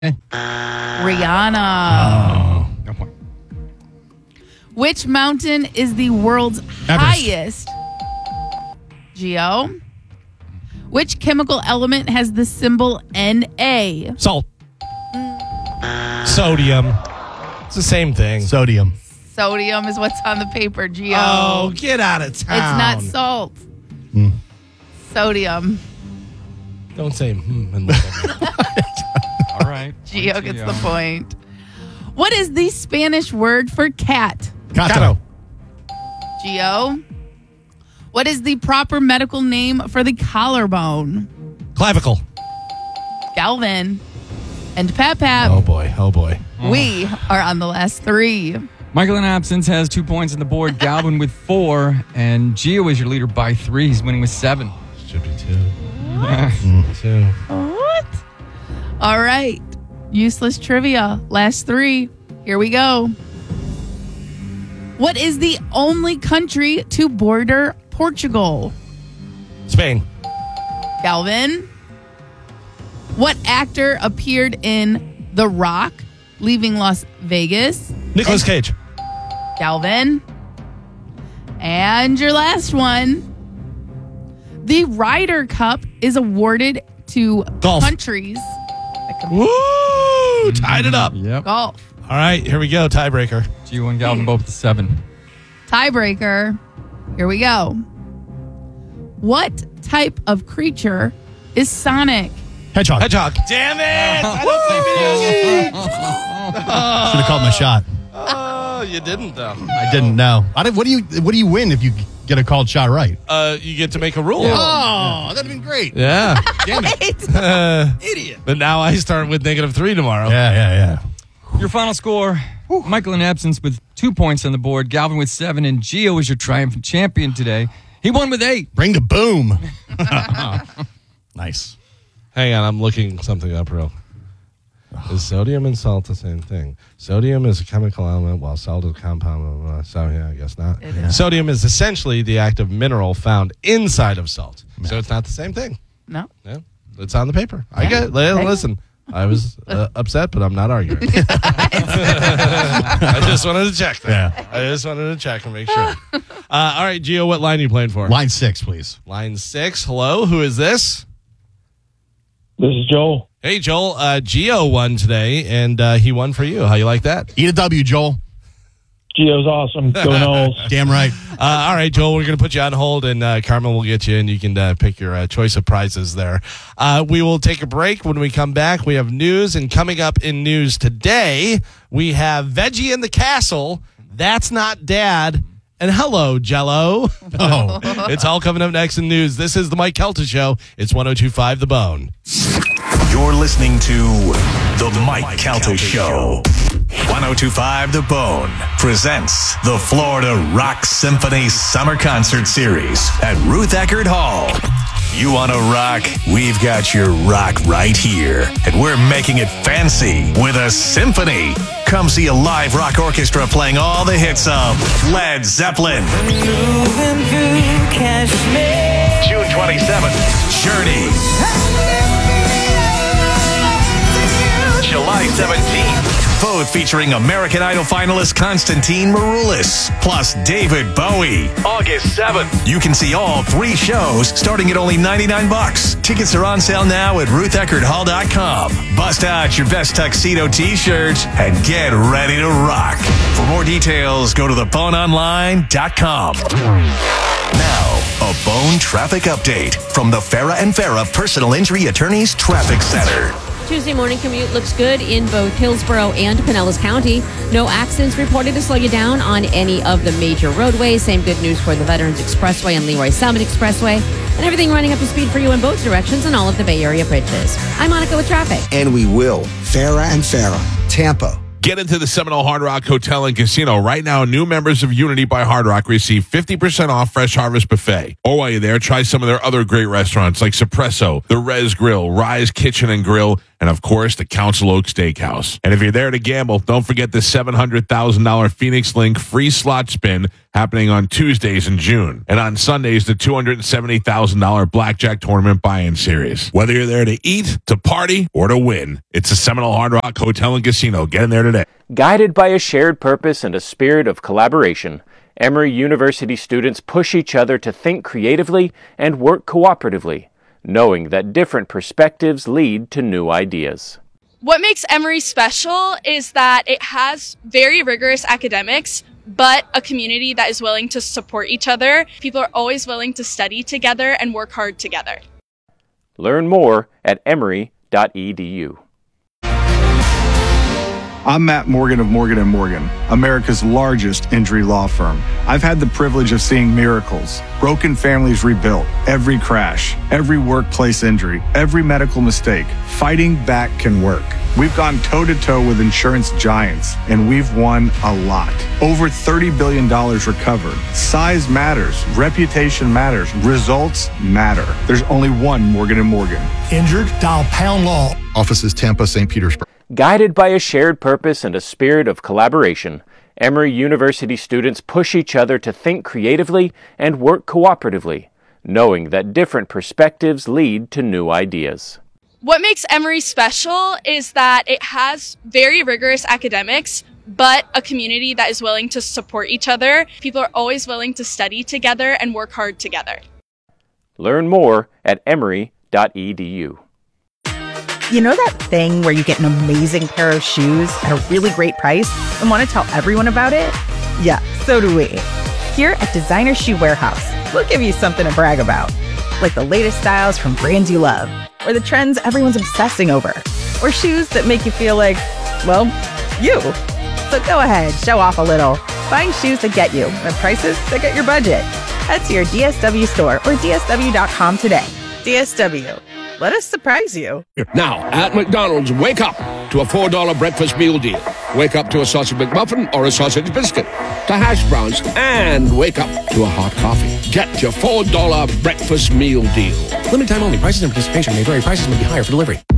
Rihanna. No point. Which mountain is the world's highest? Geo. Which chemical element has the symbol Na? Salt. Sodium. It's the same thing. Sodium. Sodium is what's on the paper, Geo. Oh, get out of town. It's not salt. Sodium. Don't say and look at me. All right. Geo gets the point. What is the Spanish word for cat? Gato. Geo. What is the proper medical name for the collarbone? Clavicle. Galvin. And Pap. Oh, boy. Oh, boy. We are on the last three. Michael in absence has 2 points on the board. Galvin with 4. And Gio is your leader by 3. He's winning with 7. Should be 2. 2. What? All right. Useless trivia. Last 3. Here we go. What is the only country to border Portugal? Spain. Galvin. What actor appeared in The Rock, Leaving Las Vegas? Nicolas Cage. Galvin. And your last one. The Ryder Cup is awarded to Golf. countries. Woo! Tied it up. Yep. Golf. All right, here we go. Tiebreaker. Gio and Galvin both with 7. Tiebreaker. Here we go. What type of creature is Sonic? Hedgehog. Hedgehog. Damn it! I don't play video games. Should have called my shot. Oh, you didn't though. I didn't know. What do you win if you get a called shot right? You get to make a rule. Oh, that'd have been great. Yeah. Damn it. Idiot. But now I start with -3 tomorrow. Yeah. Your final score, Michael in absence with 2 points on the board. Galvin with 7. And Gio is your triumphant champion today. He won with 8. Bring the boom. Nice. Hang on, I'm looking something up real. Is sodium and salt the same thing? Sodium is a chemical element, while salt is a compound. So, yeah, I guess not. Sodium is essentially the active mineral found inside of salt. So it's not the same thing. No. Yeah, it's on the paper. I get it. Listen, I was upset, but I'm not arguing. I just wanted to check that. Yeah. I just wanted to check and make sure. All right, Gio, what line are you playing for? Line 6, please. Line 6. Hello, who is this? This is Joel. Hey, Joel. Gio won today, and he won for you. How you like that? Eat a W, Joel. Gio's awesome. Go Knowles. Damn right. All right, Joel, we're going to put you on hold, and Carmen will get you, and you can pick your choice of prizes there. We will take a break. When we come back, we have news, and coming up in news today, we have Veggie in the Castle, That's Not Dad, and Hello, Jell-O. Oh. It's all coming up next in news. This is the Mike Kelta Show. It's 102.5 The Bone. You're listening to The Mike Calta Show. 102.5 The Bone presents the Florida Rock Symphony Summer Concert Series at Ruth Eckerd Hall. You want to rock? We've got your rock right here. And we're making it fancy with a symphony. Come see a live rock orchestra playing all the hits of Led Zeppelin. June 27th, Journey. July 17th, both featuring American Idol finalist Constantine Maroulis, plus David Bowie. August 7th, you can see all 3 shows starting at only $99. Tickets are on sale now at RuthEckerdHall.com. Bust out your best tuxedo t-shirts and get ready to rock. For more details, go to theboneonline.com. Now, a Bone traffic update from the Farah and Farah Personal Injury Attorneys Traffic Center. Tuesday morning commute looks good in both Hillsborough and Pinellas County. No accidents reported to slow you down on any of the major roadways. Same good news for the Veterans Expressway and Leroy Summit Expressway. And everything running up to speed for you in both directions on all of the Bay Area bridges. I'm Monica with traffic. And we will. Farah and Farah, Tampa. Get into the Seminole Hard Rock Hotel and Casino. Right now, new members of Unity by Hard Rock receive 50% off Fresh Harvest Buffet. Or while you're there, try some of their other great restaurants like Suppresso, The Res Grill, Rise Kitchen and Grill, and of course, the Council Oak Steakhouse. And if you're there to gamble, don't forget the $700,000 Phoenix Link free slot spin happening on Tuesdays in June. And on Sundays, the $270,000 Blackjack Tournament buy-in series. Whether you're there to eat, to party, or to win, it's the Seminole Hard Rock Hotel and Casino. Get in there today. Guided by a shared purpose and a spirit of collaboration, Emory University students push each other to think creatively and work cooperatively, knowing that different perspectives lead to new ideas. What makes Emory special is that it has very rigorous academics, but a community that is willing to support each other. People are always willing to study together and work hard together. Learn more at emory.edu. I'm Matt Morgan of Morgan & Morgan, America's largest injury law firm. I've had the privilege of seeing miracles, broken families rebuilt, every crash, every workplace injury, every medical mistake. Fighting back can work. We've gone toe-to-toe with insurance giants, and we've won a lot. Over $30 billion recovered. Size matters. Reputation matters. Results matter. There's only one Morgan & Morgan. Injured? Dial Pound Law. Offices Tampa, St. Petersburg. Guided by a shared purpose and a spirit of collaboration, Emory University students push each other to think creatively and work cooperatively, knowing that different perspectives lead to new ideas. What makes Emory special is that it has very rigorous academics, but a community that is willing to support each other. People are always willing to study together and work hard together. Learn more at emory.edu. You know that thing where you get an amazing pair of shoes at a really great price and want to tell everyone about it? Yeah, so do we. Here at Designer Shoe Warehouse, we'll give you something to brag about, like the latest styles from brands you love, or the trends everyone's obsessing over, or shoes that make you feel like, well, you. So go ahead, show off a little. Find shoes that get you at prices that get your budget. Head to your DSW store or DSW.com today. DSW. Let us surprise you. Now, at McDonald's, wake up to a $4 breakfast meal deal. Wake up to a sausage McMuffin or a sausage biscuit, to hash browns, and wake up to a hot coffee. Get your $4 breakfast meal deal. Limited time only. Prices and participation may vary. Prices may be higher for delivery.